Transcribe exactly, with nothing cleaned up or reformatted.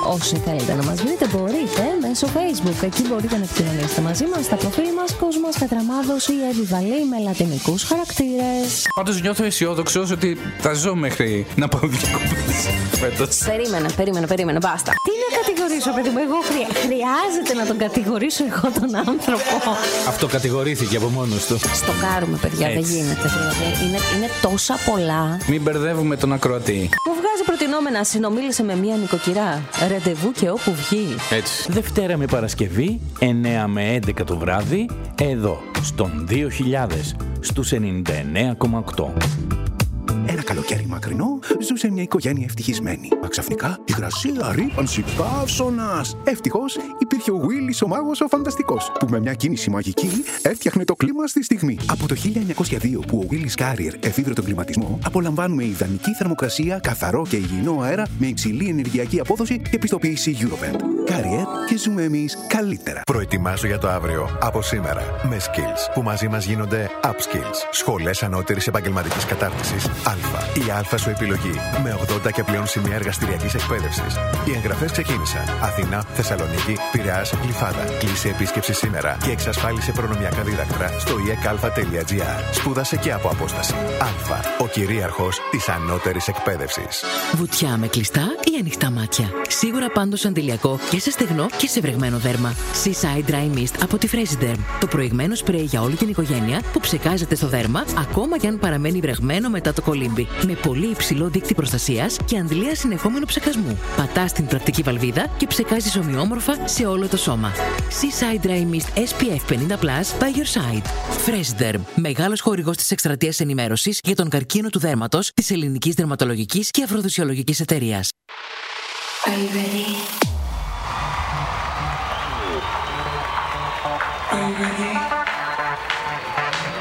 Όσοι θέλετε να μας βρείτε, μπορείτε μέσω Facebook. Εκεί μπορείτε να επικοινωνήσετε μαζί μας στα προφίλ μας Κοσμάς Πετραμάδος ή Εύη Βαλή με λατινικούς χαρακτήρες. Πάντως νιώθω αισιόδοξος ότι θα ζω μέχρι να πάω διακοπές φέτος. Περίμενε, περίμενε, περίμενε, μπάστα. Τι να κατηγορήσω, παιδί μου, εγώ χρεια... χρειάζεται να τον κατηγορήσω εγώ τον άνθρωπο. Αυτό κατηγορήθηκε από μόνος του. Στο κάνουμε, παιδιά, Έτσι. δεν γίνεται. Δηλαδή. Είναι, είναι τόσα πολλά. Μην μπερδεύουμε τον ακροατή. Μου βγάζει προτινόμενα, συνομίλησε με μία νοικοκυρά. Ραντεβού και όπου βγει. Έτσι. Δευτέρα με Παρασκευή, εννέα με έντεκα το βράδυ, εδώ, στον δύο χιλιάδες, στους ενενήντα εννέα κόμμα οκτώ. Ένα καλοκαίρι μακρινό ζούσε μια οικογένεια ευτυχισμένη. Μα ξαφνικά υγρασία, ρύπανση, καύσωνας. Ευτυχώς υπήρχε ο Βίλις ο μάγος ο φανταστικός, που με μια κίνηση μαγική έφτιαχνε το κλίμα στη στιγμή. Από το χίλια εννιακόσια δύο που ο Βίλις Κάριερ εφήβρε τον κλιματισμό, απολαμβάνουμε ιδανική θερμοκρασία, καθαρό και υγιεινό αέρα με υψηλή ενεργειακή απόδοση και πιστοποίηση Eurovent. Κάριερ και ζούμε εμείς καλύτερα. Προετοιμάσου για το αύριο από σήμερα με Skills που μαζί μας γίνονται Upskills. Σχολές ανώτερης επαγγελματικής κατάρτισης. Αλφα. Η Αλφα σου επιλογή. Με ογδόντα και πλέον σημεία εργαστηριακής εκπαίδευσης. Οι εγγραφές ξεκίνησαν. Αθήνα, Θεσσαλονίκη, Πειραιάς, Γλυφάδα. Κλείσε επίσκεψη σήμερα και εξασφάλισε προνομιακά δίδακτρα στο ι e c alpha τελεία g r. Σπούδασε και από απόσταση. Αλφα. Ο κυρίαρχος της ανώτερης εκπαίδευσης. Βουτιά με κλειστά ή ανοιχτά μάτια. Σίγουρα πάντως αντιλιακό και σε στεγνό και σε βρεγμένο δέρμα. Seaside Dry Mist από τη Fresiderm. Το προηγμένο σπρέι για όλη την οικογένεια που ψεκάζεται στο δέρμα, ακόμα και αν παραμένει βρεγμένο μετά το κολύμπι. Με πολύ υψηλό δείκτη προστασίας και αντλία συνεχόμενου ψεκασμού. Πατάς την πρακτική βαλβίδα και ψεκάζεις ομοιόμορφα σε όλο το σώμα. Seaside Dry Mist ες πι εφ πενήντα πλας by your side. Fresiderm. Μεγάλος χορηγός της εκστρατείας ενημέρωσης για τον καρκίνο του δέρματος της Ελληνικής Δερματολογικής και Αφροδισιολογικής Εταιρείας. Are you ready? Are you ready?